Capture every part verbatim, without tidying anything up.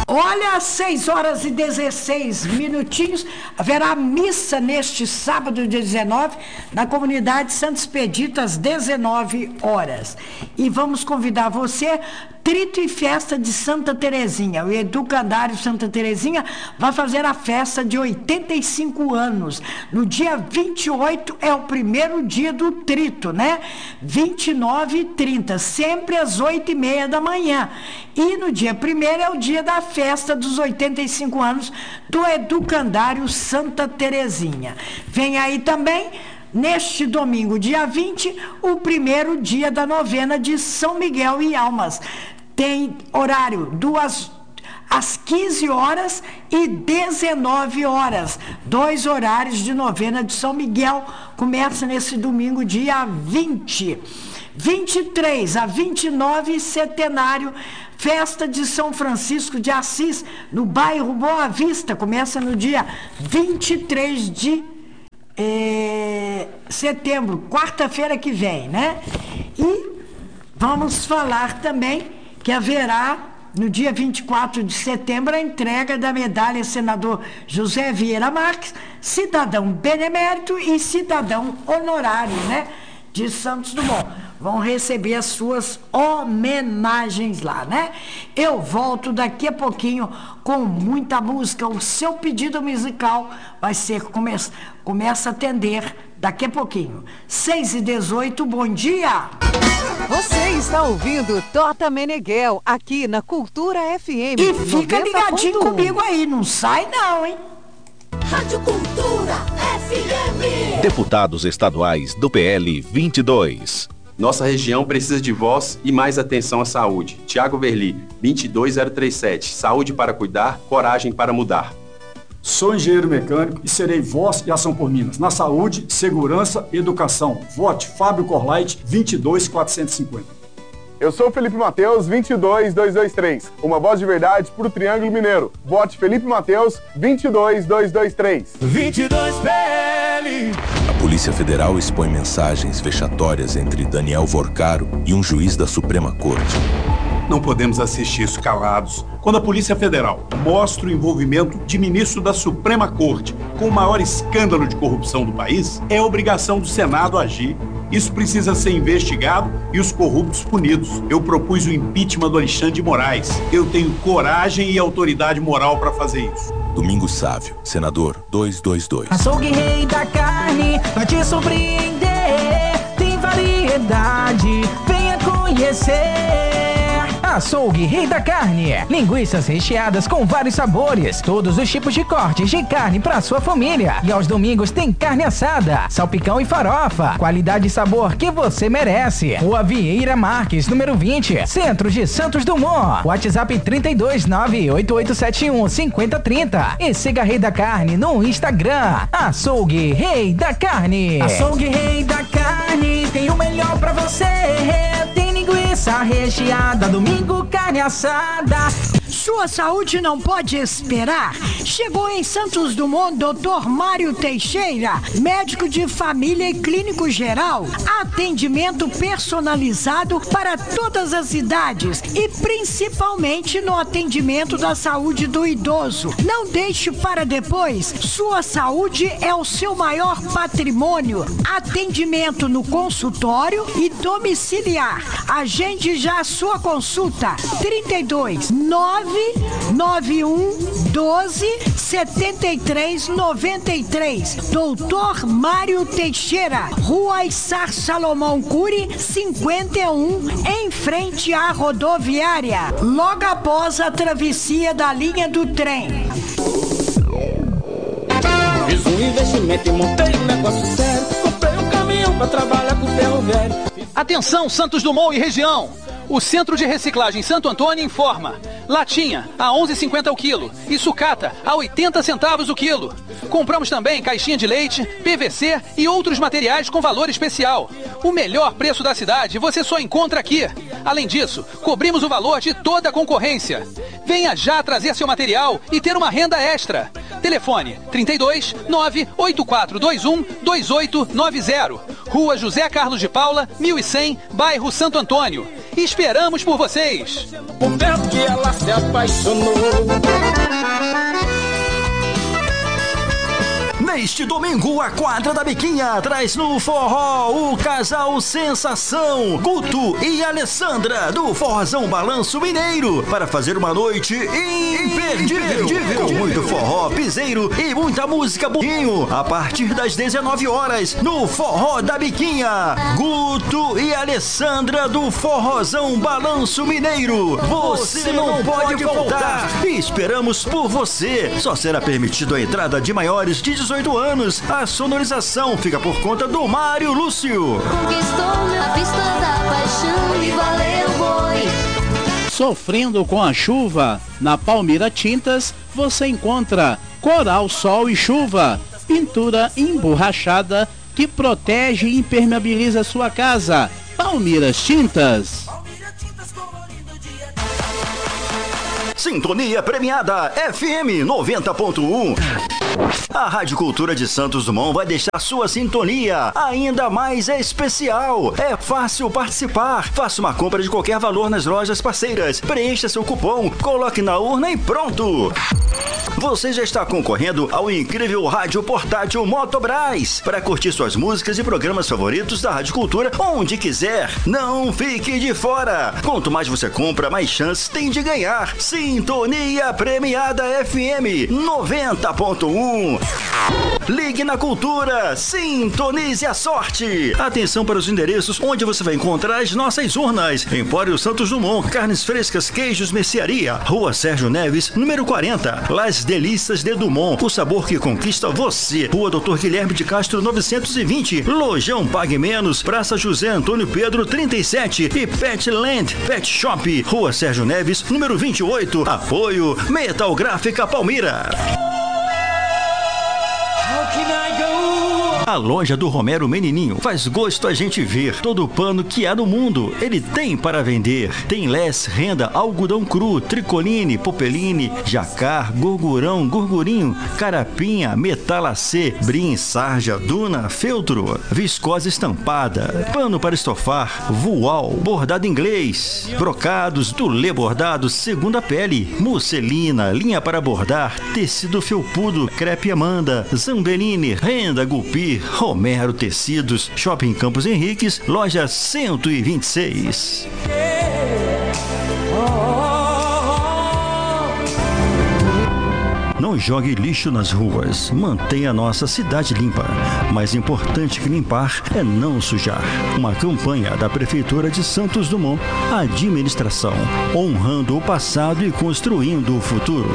Olha, às seis horas e dezesseis minutinhos, haverá missa neste sábado, dia dezenove, na comunidade Santo Expedito, às dezenove horas. E vamos convidar você, Trito e Festa de Santa Terezinha. O Educandário Santa Terezinha vai fazer a festa de oitenta e cinco anos. No dia vinte e oito é o primeiro dia do Trito, né? vinte e nove e trinta, sempre às oito e meia da manhã. E no dia primeiro é o dia da festa dos oitenta e cinco anos do Educandário Santa Terezinha. Vem aí também, neste domingo, dia vinte, o primeiro dia da novena de São Miguel e Almas. Tem horário duas às quinze horas e dezenove horas. Dois horários de novena de São Miguel. Começa nesse domingo, dia vinte. vinte e três a vinte e nove, centenário, festa de São Francisco de Assis, no bairro Boa Vista. Começa no dia vinte e três de eh, setembro, quarta-feira que vem, né? E vamos falar também que haverá, no dia vinte e quatro de setembro, a entrega da medalha senador José Vieira Marques, cidadão benemérito e cidadão honorário, né, de Santos Dumont. Vão receber as suas homenagens lá, né? Eu volto daqui a pouquinho com muita música. O seu pedido musical vai ser, começa, começa a atender daqui a pouquinho. seis e dezoito, bom dia! Você está ouvindo Tota Meneghel, aqui na Cultura F M. E fica ligadinho comigo aí, não sai não, hein? Rádio Cultura F M. Deputados estaduais do P L vinte e dois. Nossa região precisa de voz e mais atenção à saúde. Tiago Verli, vinte e dois zero trinta e sete. Saúde para cuidar, coragem para mudar. Sou engenheiro mecânico e serei voz e ação por Minas. Na saúde, segurança e educação. Vote Fábio Corlait, vinte e dois quatrocentos e cinquenta. Eu sou Felipe Mateus, vinte e dois duzentos e vinte e três. Uma voz de verdade para o Triângulo Mineiro. Vote Felipe Mateus, vinte e dois duzentos e vinte e três. vinte e dois P L. A Polícia Federal expõe mensagens vexatórias entre Daniel Vorcaro e um juiz da Suprema Corte. Não podemos assistir isso calados. Quando a Polícia Federal mostra o envolvimento de ministro da Suprema Corte com o maior escândalo de corrupção do país, é obrigação do Senado agir. Isso precisa ser investigado e os corruptos punidos. Eu propus o impeachment do Alexandre de Moraes. Eu tenho coragem e autoridade moral para fazer isso. Domingos Sávio, senador duzentos e vinte e dois. Açougue Rei da Carne vai te surpreender. Tem variedade, venha conhecer. Açougue Rei da Carne. Linguiças recheadas com vários sabores. Todos os tipos de cortes de carne para sua família. E aos domingos tem carne assada, salpicão e farofa. Qualidade e sabor que você merece. Rua Vieira Marques, número vinte, Centro de Santos Dumont. WhatsApp trinta e dois nove oito oito sete um cinco zero três zero. E siga Rei da Carne no Instagram. Açougue Rei da Carne. Açougue Rei da Carne tem o melhor pra você. Tem linguiça recheada, domingo carne assada. Sua saúde não pode esperar? Chegou em Santos Dumont doutor Mário Teixeira, médico de família e clínico geral. Atendimento personalizado para todas as idades e principalmente no atendimento da saúde do idoso. Não deixe para depois. Sua saúde é o seu maior patrimônio. Atendimento no consultório e domiciliar. Agende já a sua consulta. trinta e dois, nove nove um, doze, setenta e três, noventa e três. doutor Mário Teixeira, Rua Issar Salomão Cury, cinquenta e um, em frente à rodoviária, logo após a travessia da linha do trem. Fiz um investimento e montei um negócio sério. Comprei um caminhão pra trabalhar com ferro velho. Atenção, Santos Dumont e região! O Centro de Reciclagem Santo Antônio informa: latinha a onze reais e cinquenta centavos o quilo e sucata a oitenta centavos o quilo. Compramos também caixinha de leite, P V C e outros materiais com valor especial. O melhor preço da cidade você só encontra aqui. Além disso, cobrimos o valor de toda a concorrência. Venha já trazer seu material e ter uma renda extra. Telefone trinta e dois, nove oito quatro dois um, dois oito nove zero. Rua José Carlos de Paula, mil e cem, bairro Santo Antônio. Esperamos por vocês! O tempo que ela se apaixonou. Neste domingo, a quadra da Biquinha traz no forró o casal Sensação, Guto e Alessandra, do Forrozão Balanço Mineiro, para fazer uma noite imperdível, imperdível. Com muito forró, piseiro e muita música boinho, a partir das dezenove horas, no Forró da Biquinha. Guto e Alessandra, do Forrozão Balanço Mineiro. Você não pode faltar. Esperamos por você. Só será permitido a entrada de maiores de dezoito anos. A sonorização fica por conta do Mário Lúcio. Conquistou na pista da paixão e valeu boi. Sofrendo com a chuva? Na Palmira Tintas você encontra Coral Sol e Chuva, pintura emborrachada que protege e impermeabiliza sua casa. Palmiras Tintas. Sintonia premiada F M noventa ponto um. A Rádio Cultura de Santos Dumont vai deixar sua sintonia ainda mais especial. É fácil participar. Faça uma compra de qualquer valor nas lojas parceiras. Preencha seu cupom, coloque na urna e pronto. Você já está concorrendo ao incrível rádio portátil Motobras para curtir suas músicas e programas favoritos da Rádio Cultura onde quiser. Não fique de fora. Quanto mais você compra, mais chances tem de ganhar. Sintonia premiada F M noventa ponto um. Ligue na Cultura, sintonize a sorte. Atenção para os endereços onde você vai encontrar as nossas urnas. Empório Santos Dumont, carnes frescas, queijos, mercearia. Rua Sérgio Neves, número quarenta. Las Delícias de Dumont, o sabor que conquista você. Rua Doutor Guilherme de Castro, novecentos e vinte. Lojão Pague Menos, Praça José Antônio Pedro, trinta e sete. E Petland Pet Shop, Rua Sérgio Neves, número vinte e oito. Apoio Metal Gráfica Palmira. A loja do Romero Menininho faz gosto a gente ver. Todo o pano que há no mundo, ele tem para vender. Tem less, renda, algodão cru, tricoline, popeline, jacar, gorgurão, gorgurinho, carapinha, metalacê, brim, sarja, duna, feltro, viscose estampada, pano para estofar, voal, bordado inglês, brocados, dulê bordado, segunda pele, musselina, linha para bordar, tecido felpudo, crepe Amanda, zambeline, renda, gupir, Romero Tecidos, Shopping Campos Henriques, loja cento e vinte e seis. Não jogue lixo nas ruas, mantenha a nossa cidade limpa. Mais importante que limpar é não sujar. Uma campanha da Prefeitura de Santos Dumont, administração, honrando o passado e construindo o futuro.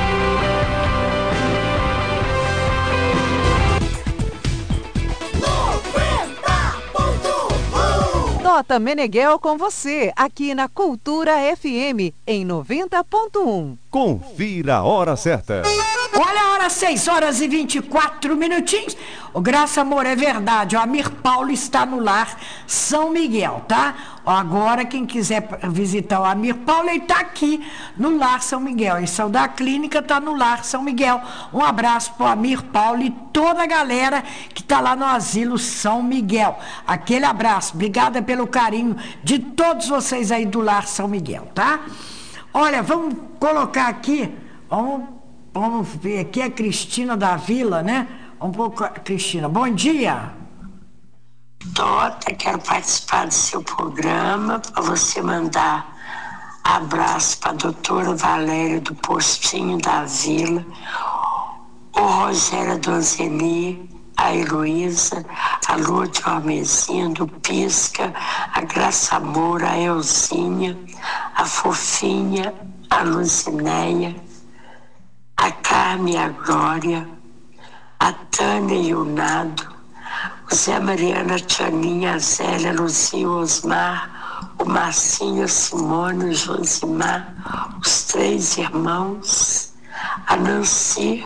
Tota Meneghel com você, aqui na Cultura F M, em noventa ponto um. Confira a hora certa. Olha a hora, seis horas e vinte e quatro minutinhos. O Graça, amor, é verdade. O Amir Paulo está no Lar São Miguel, tá? Agora, quem quiser visitar o Amir Paulo, ele está aqui no Lar São Miguel. Em São da Clínica, está no Lar São Miguel. Um abraço para o Amir Paulo e toda a galera que está lá no Asilo São Miguel. Aquele abraço. Obrigada pelo carinho de todos vocês aí do Lar São Miguel, tá? Olha, vamos colocar aqui, vamos, vamos ver aqui a Cristina da Vila, né? Vamos colocar, Cristina, bom dia. Tota, quero participar do seu programa, para você mandar abraço para a doutora Valéria do Postinho da Vila, o Rogério Donzeni, a Heloísa, a Lourdes Ormezinha do Pisca, a Graça Moura, a Elzinha, a Fofinha, a Lucinéia, a Carme e a Glória, a Tânia e o Nado, o Zé Mariana, a Tianinha, a Zélia, a Lucia, o Osmar, o Marcinho, a Simone, o Josimar, os três irmãos, a Nancy,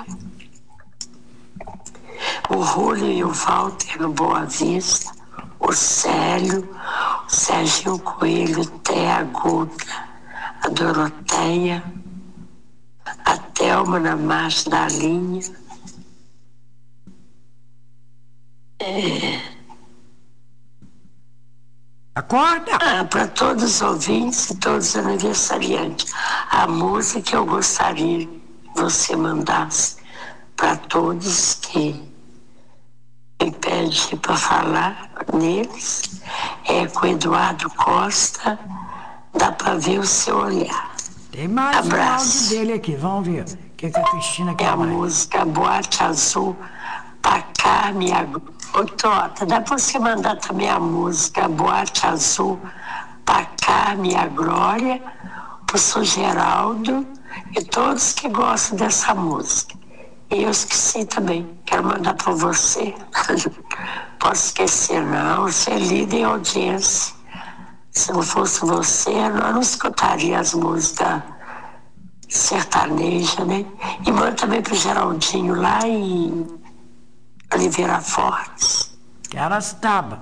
o Rúlio e o Walter no Boa Vista, o Célio, o Serginho Coelho, Thea Guga, a Doroteia, a Thelma na Marcha da Linha, é, Acorda! Ah, para todos os ouvintes e todos os aniversariantes, a música que eu gostaria que você mandasse para todos que me pedem para falar neles é com Eduardo Costa, Dá Pra Ver o Seu Olhar. Tem mais Abraço. um áudio dele aqui, vamos ver. O que, que a Cristina quer É a mais? música Boate Azul, pra cá, minha... Ô, Tota, dá pra você mandar também a música Boate Azul, pra cá, minha glória, pro seu Geraldo e todos que gostam dessa música. E eu esqueci também, quero mandar pra você. Posso esquecer não, você é líder em audiência. Se não fosse você, eu não escutaria as músicas sertanejas, né? E manda também pro Geraldinho lá em Oliveira Fortes. Que Arastaba.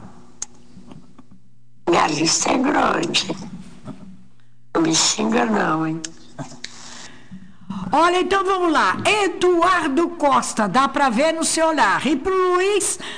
Minha lista é grande. Não me xinga não, hein? Olha, então vamos lá. Eduardo Costa, Dá Pra Ver no Seu Olhar. E pro Luiz,